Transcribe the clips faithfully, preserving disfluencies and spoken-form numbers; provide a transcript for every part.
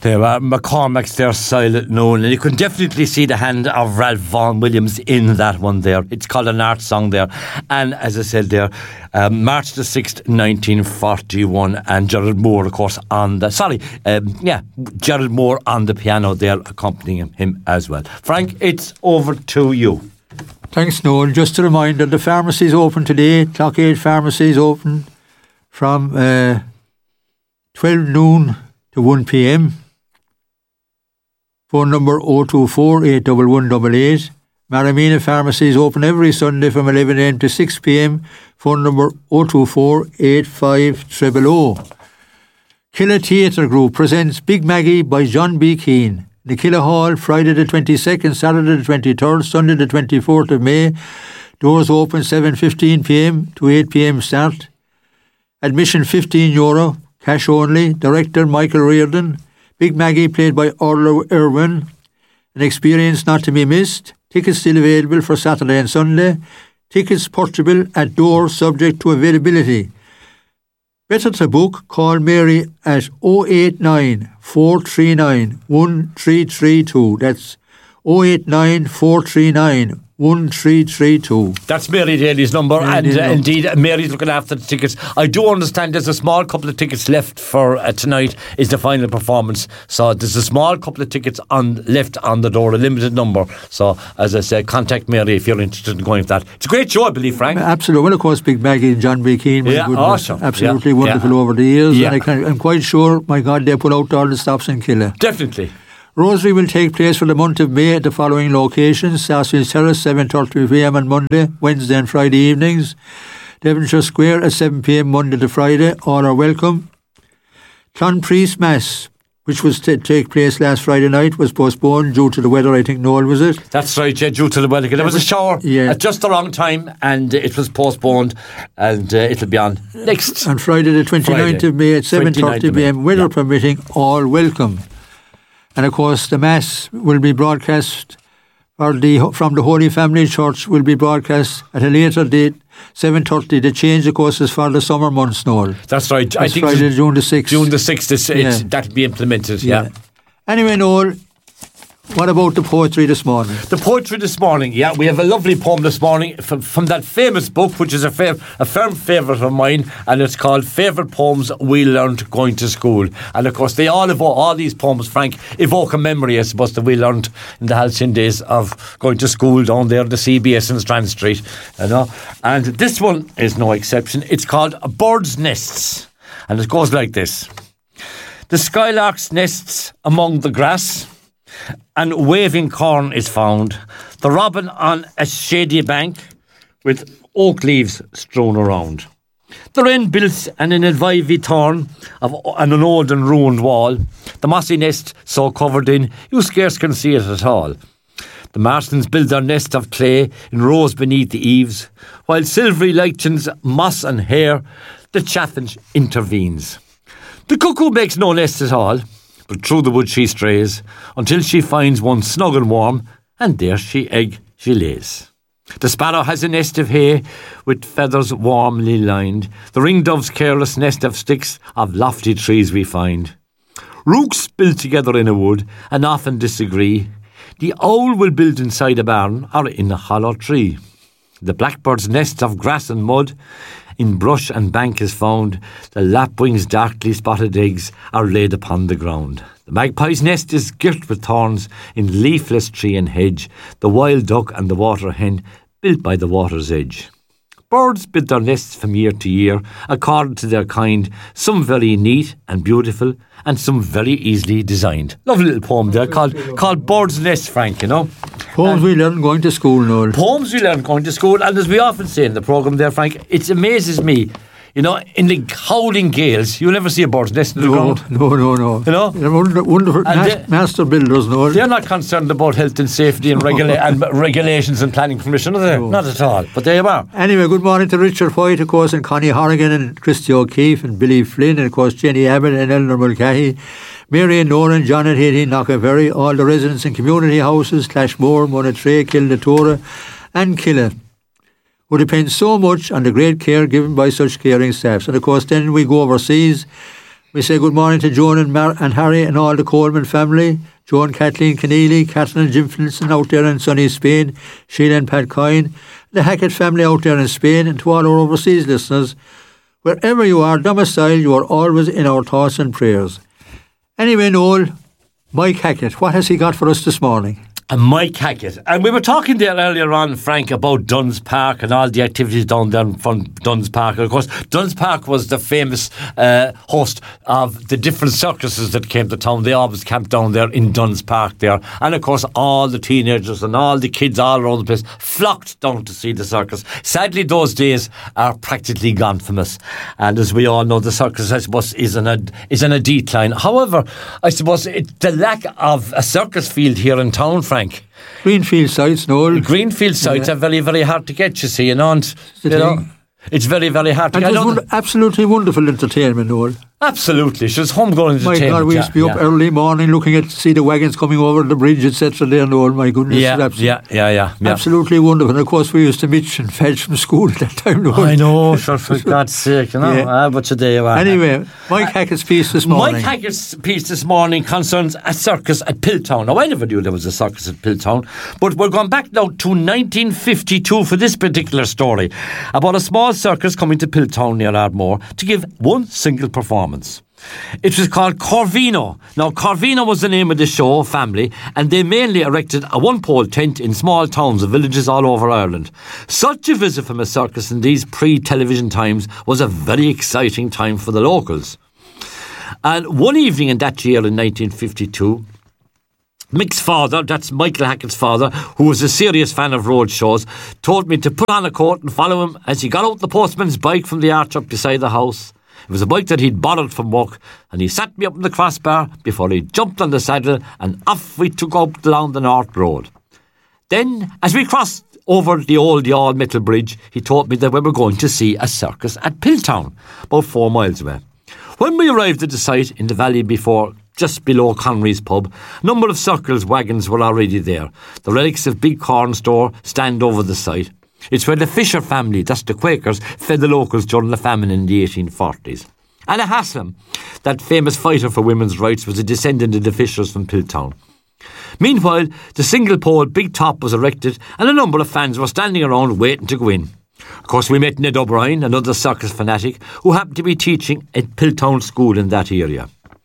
There were McCormack's there, Silent Noon, and you can definitely see the hand of Ralph Vaughan Williams in that one there. It's called an art song there. And as I said there, um, March the sixth, nineteen forty-one, and Gerald Moore, of course, on the, sorry, um, yeah, Gerald Moore on the piano there, accompanying him, him as well. Frank, it's over to you. Thanks, Noel. Just a reminder, the pharmacy is open today. Clock eight pharmacy is open from uh, twelve noon to one p.m. Phone number oh two four, eight one one eight eight. Maramina Pharmacy is open every Sunday from eleven a.m. to six p.m. Phone number oh two four, eight five zero zero zero. Killer Theatre Group presents Big Maggie by John B. Keane. The Killer Hall, Friday the twenty-second, Saturday the twenty-third, Sunday the twenty-fourth of May. Doors open seven fifteen p.m. to eight p.m. start. Admission fifteen euro, cash only. Director Michael Reardon. Big Maggie played by Orla Irwin. An experience not to be missed. Tickets still available for Saturday and Sunday. Tickets portable at door subject to availability. Better to book, call Mary at oh eight nine, four three nine, one three three two. That's oh eight nine, four three nine, one three three two. That's Mary Daly's number, Mary and Daly's uh, number. indeed Mary's looking after the tickets. I do understand there's a small couple of tickets left for uh, tonight is the final performance, so there's a small couple of tickets on left on the door, a limited number. So as I said, contact Mary if you're interested in going for that. It's a great show, I believe, Frank. Absolutely. Well, of course, Big Maggie and John B. Keane, my Yeah, goodness, awesome. absolutely Yeah, wonderful yeah. over the years. Yeah. And I can, I'm quite sure, my God, they put out all the stops in Killer. Definitely. Rosary will take place for the month of May at the following locations: Sarsfield Terrace, seven thirty p.m. on Monday, Wednesday and Friday evenings. Devonshire Square at seven p.m. Monday to Friday. All are welcome. Clonpriest Mass, which was to take place last Friday night, was postponed due to the weather. I think Noel was it? That's right, yeah, due to the weather. There was a shower Yeah. at just the wrong time, and uh, it was postponed, and uh, it'll be on next. On Friday the twenty-ninth Friday. of May at seven thirty p.m. Weather Yeah. permitting, all welcome. And of course, the Mass will be broadcast, or the from the Holy Family Church will be broadcast at a later date, seven thirty. The change, of course, is for the summer months, Noel. That's right. I That's think Friday, June the sixth. June the sixth, is, it's, Yeah. that'll be implemented, yeah. Anyway, Noel, what about the poetry this morning? The poetry this morning, yeah, we have a lovely poem this morning from, from that famous book, which is a, fav- a firm favourite of mine, and it's called Favourite Poems We Learned Going to School. And of course, they all evoke, all these poems, Frank, evoke a memory, I suppose, that we learned in the halcyon days of going to school down there, the C B S in Strand Street, you know. And this one is no exception. It's called Birds' Nests, and it goes like this. The skylark's nests among the grass, and waving corn is found. The robin on a shady bank with oak leaves strewn around. The wren built an in ivy thorn of an old and ruined wall. The mossy nest so covered in you scarce can see it at all. The martins build their nest of clay in rows beneath the eaves, while silvery lichens, moss and hair, the chaffinch intervenes. The cuckoo makes no nest at all, but through the wood she strays, until she finds one snug and warm, and there she egg she lays. The sparrow has a nest of hay, with feathers warmly lined. The ringdove's careless nest of sticks of lofty trees we find. Rooks build together in a wood, and often disagree. The owl will build inside a barn, or in a hollow tree. The blackbird's nest of grass and mud, in brush and bank is found. The lapwing's darkly spotted eggs are laid upon the ground. The magpie's nest is girt with thorns in leafless tree and hedge. The wild duck and the water hen built by the water's edge. Birds build their nests from year to year, according to their kind, some very neat and beautiful, and some very easily designed. Lovely little poem there called, called Bird's Nest, Frank, you know. Poems we learn going to school, Noel. Poems we learn going to school, and as we often say in the programme there, Frank, it amazes me, you know, in the howling gales, you'll never see a bird's nest in the No, ground. no, no, no. You know? They're wonder- wonderful And mas- they- master builders, Noel. They're not concerned about health and safety and, regula- and regulations and planning permission, are they? No. Not at all. But there you are. Anyway, good morning to Richard White, of course, and Connie Horrigan, and Christy O'Keefe, and Billy Flynn, and of course Jenny Abbott, and Eleanor Mulcahy, Mary and Nolan, John and Haiti, Knockaberry, all the residents in community houses, Clashmore, Monetray, Kildatora, and Killa, who depend so much on the great care given by such caring staffs. And of course, then we go overseas. We say good morning to Joan and, Mar- and Harry and all the Coleman family. Joan, Kathleen Keneally, Catherine and Jim Finlayson out there in sunny Spain, Sheila and Pat Coyne, the Hackett family out there in Spain, and to all our overseas listeners. Wherever you are domiciled, you are always in our thoughts and prayers. Anyway, Noel, Mike Hackett, what has he got for us this morning? And Mike Hackett. And we were talking there earlier on, Frank, about Duns Park and all the activities down there from Duns Park. And of course, Duns Park was the famous uh, host of the different circuses that came to town. They always camped down there in Duns Park there. And of course, all the teenagers and all the kids all around the place flocked down to see the circus. Sadly, those days are practically gone from us. And as we all know, the circus, I suppose, is in a, is in a decline. However, I suppose it, the lack of a circus field here in town, Frank, Greenfield sites, Noel. Greenfield sites yeah. are very, very hard to get, you see, you know, and, you thing. know it's very, very hard to and get. It was wonder- absolutely wonderful entertainment, Noel. Absolutely, it was homegrown entertainment. My God, we used to be yeah, up yeah. early morning looking at see the wagons coming over the bridge, et cetera. There, Noel, my goodness, Yeah, absolutely, yeah, yeah, yeah, yeah. absolutely wonderful. And of course, we used to mitch and fetch from school at that time, Noel. I know, sure, for God's sake, you know. Yeah. Ah, but today you are. Anyway, Mike Hackett's piece this morning. Mike Hackett's piece this morning concerns a circus at Piltown. Now, I never knew there was a circus at Piltown, but we're going back now to nineteen fifty-two for this particular story about a small circus coming to Piltown near Ardmore to give one single performance. It was called Corvino. Now, Corvino was the name of the show family, and they mainly erected a one-pole tent in small towns and villages all over Ireland. Such a visit from a circus in these pre-television times was a very exciting time for the locals. And one evening in that year in nineteen fifty-two, Mick's father, that's Michael Hackett's father, who was a serious fan of road shows, told me to put on a coat and follow him as he got out the postman's bike from the arch up beside the house. It was a bike that he'd borrowed from work, and he sat me up in the crossbar before he jumped on the saddle, and off we took up down the North Road. Then, as we crossed over the old Yall Metal Bridge, he told me that we were going to see a circus at Piltown, about four miles away. When we arrived at the site in the valley before, just below Conry's pub, a number of circus wagons were already there. The relics of Big Corn Store stand over the site. It's where the Fisher family, that's the Quakers, fed the locals during the famine in the eighteen forties. Anna Haslam, that famous fighter for women's rights, was a descendant of the Fishers from Piltown. Meanwhile, the single-pole Big Top was erected and a number of fans were standing around waiting to go in. Of course, we met Ned O'Brien, another circus fanatic, who happened to be teaching at Piltown School in that area.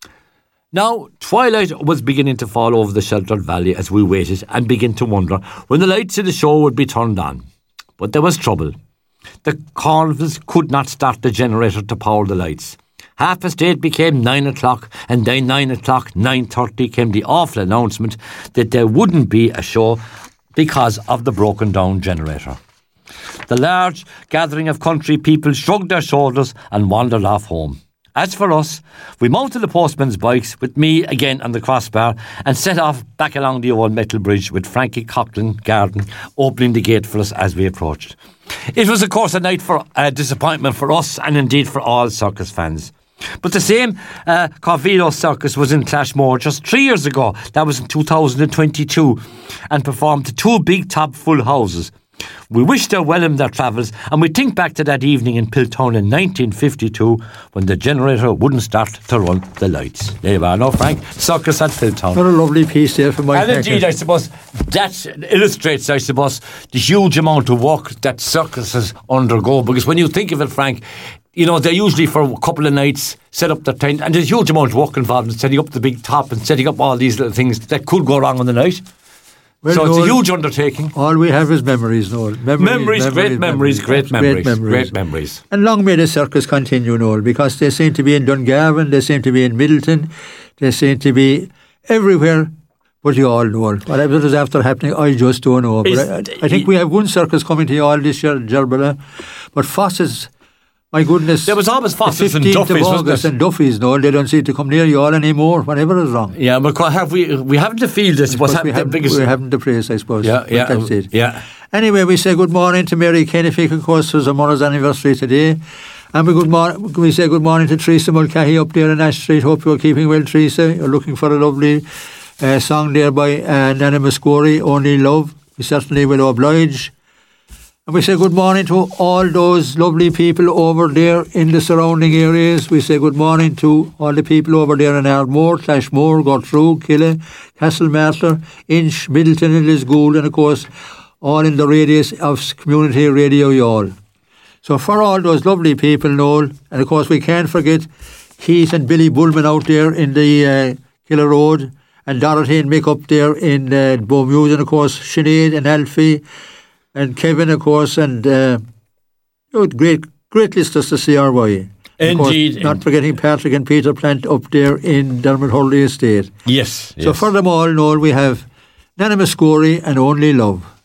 Now, twilight was beginning to fall over the sheltered valley as we waited and began to wonder when the lights of the show would be turned on. But there was trouble. The Cornwalls could not start the generator to power the lights. Half past eight became nine o'clock, and then nine o'clock, nine thirty came the awful announcement that there wouldn't be a show because of the broken down generator. The large gathering of country people shrugged their shoulders and wandered off home. As for us, we mounted the postman's bikes with me again on the crossbar and set off back along the old metal bridge with Frankie Coughlin Garden opening the gate for us as we approached. It was, of course, a night for uh, disappointment for us and indeed for all circus fans. But the same uh, Corvino Circus was in Clashmore just three years ago. That was in two thousand twenty-two, and performed to two Big Top full houses. We wish them well in their travels, and we think back to that evening in Piltown in nineteen fifty-two when the generator wouldn't start to run the lights. There you are, no, Frank? Circus at Piltown. What a lovely piece there for Mike And Hackett. indeed, I suppose, that illustrates, I suppose, the huge amount of work that circuses undergo. Because when you think of it, Frank, you know, they're usually for a couple of nights, set up their tent, and there's a huge amount of work involved in setting up the Big Top and setting up all these little things that could go wrong on the night. Well, so it's Noel, a huge undertaking. All we have is memories, Noel. Memories, Memories, great memories, great memories, great memories. great memories. And long may the circus continue, Noel, because they seem to be in Dungarvan, they seem to be in Middleton, they seem to be everywhere but Youghal, Noel. Whatever is after happening, I just don't know. But I, I think we have one circus coming to Youghal this year, Gerbera, but Foss's, my goodness. There was always Foss's and Duffy's, Duffy's, wasn't August it? and Duffy's, Noel, they don't seem to come near Youghal anymore, whatever is wrong. Yeah, but have we, we haven't the field, this was we the haven't, biggest... we haven't the place, I suppose. Yeah, yeah, That's it. yeah. Anyway, we say good morning to Mary Kennefic, of course, who's her mother's anniversary today. And we, good mor- we say good morning to Teresa Mulcahy up there in Ash Street. Hope you're keeping well, Teresa. You're looking for a lovely uh, song there by uh, Nana Muscori, Only Love. We certainly will oblige. And we say good morning to all those lovely people over there in the surrounding areas. We say good morning to all the people over there in Ardmore, Clashmore, Gertrude, Kille, Castlemartyr, Inch, Middleton and Lisgould, and of course all in the radius of Community Radio Youghal. So for all those lovely people, Noel, and of course we can't forget Keith and Billy Bullman out there in the uh, Killer Road, and Dorothy and Mick up there in uh, Beaumuse, and of course Sinead and Alfie, and Kevin, of course, and uh, oh, great, great listeners to C R Y. Indeed. Course, not forgetting Patrick and Peter Plant up there in Dermot Hurley Estate. Yes. So yes. for them all, Noel, we have Nana Muscori and Only Love.